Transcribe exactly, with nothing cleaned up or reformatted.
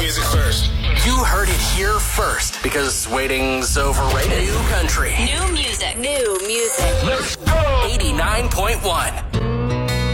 music first. You heard it here first because waiting's overrated. New country. New music. New music. Let's go! eighty-nine point one.